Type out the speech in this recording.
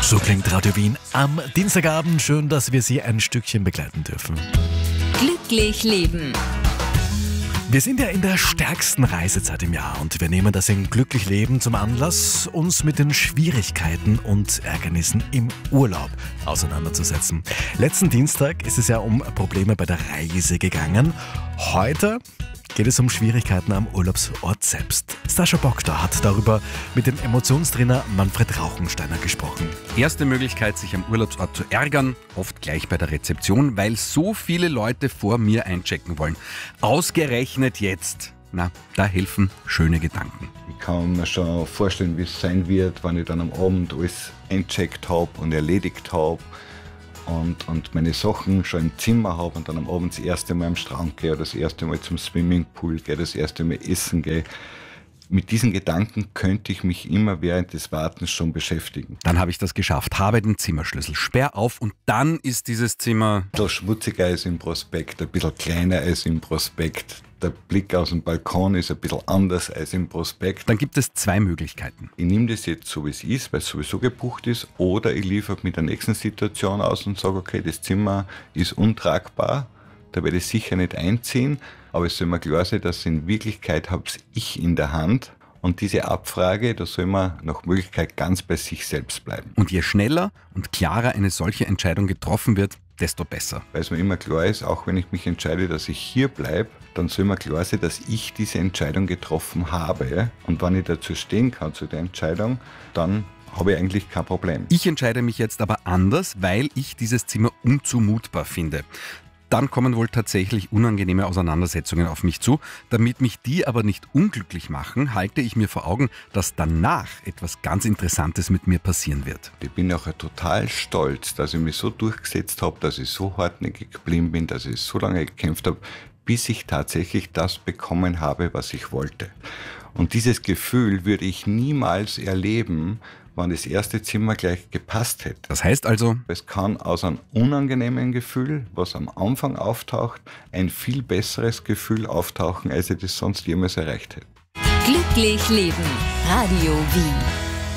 So klingt Radio Wien am Dienstagabend. Schön, dass wir Sie ein Stückchen begleiten dürfen. Glücklich leben. Wir sind ja in der stärksten Reisezeit im Jahr und wir nehmen das in Glücklich Leben zum Anlass, uns mit den Schwierigkeiten und Ärgernissen im Urlaub auseinanderzusetzen. Letzten Dienstag ist es ja um Probleme bei der Reise gegangen. Heute geht es um Schwierigkeiten am Urlaubsort selbst. Sascha Bogda hat darüber mit dem Emotionstrainer Manfred Rauchensteiner gesprochen. Erste Möglichkeit, sich am Urlaubsort zu ärgern, oft gleich bei der Rezeption, weil so viele Leute vor mir einchecken wollen. Ausgerechnet jetzt. Na, da helfen schöne Gedanken. Ich kann mir schon vorstellen, wie es sein wird, wenn ich dann am Abend alles eincheckt habe und erledigt habe. Und meine Sachen schon im Zimmer habe und dann am Abend das erste Mal am Strand gehe oder das erste Mal zum Swimmingpool gehe, das erste Mal essen gehe. Mit diesen Gedanken könnte ich mich immer während des Wartens schon beschäftigen. Dann habe ich das geschafft, habe den Zimmerschlüssel, sperr auf und dann ist dieses Zimmer Ein bisschen schmutziger als im Prospekt, ein bisschen kleiner als im Prospekt. Der Blick aus dem Balkon ist ein bisschen anders als im Prospekt. Dann gibt es zwei Möglichkeiten. Ich nehme das jetzt so, wie es ist, weil es sowieso gebucht ist, oder ich liefere mit der nächsten Situation aus und sage, okay, das Zimmer ist untragbar, da werde ich sicher nicht einziehen, aber es soll mir klar sein, dass in Wirklichkeit habe ich in der Hand. Und diese Abfrage, da soll man nach Möglichkeit ganz bei sich selbst bleiben. Und je schneller und klarer eine solche Entscheidung getroffen wird, desto besser. Weil es mir immer klar ist, auch wenn ich mich entscheide, dass ich hier bleibe, dann soll mir klar sein, dass ich diese Entscheidung getroffen habe. Und wenn ich dazu stehen kann, zu der Entscheidung, dann habe ich eigentlich kein Problem. Ich entscheide mich jetzt aber anders, weil ich dieses Zimmer unzumutbar finde. Dann kommen wohl tatsächlich unangenehme Auseinandersetzungen auf mich zu. Damit mich die aber nicht unglücklich machen, halte ich mir vor Augen, dass danach etwas ganz Interessantes mit mir passieren wird. Ich bin auch total stolz, dass ich mich so durchgesetzt habe, dass ich so hartnäckig geblieben bin, dass ich so lange gekämpft habe, bis ich tatsächlich das bekommen habe, was ich wollte. Und dieses Gefühl würde ich niemals erleben, wenn das erste Zimmer gleich gepasst hätte. Das heißt also, Es kann aus einem unangenehmen Gefühl, was am Anfang auftaucht, ein viel besseres Gefühl auftauchen, als ich das sonst jemals erreicht hätte. Glücklich leben. Radio Wien.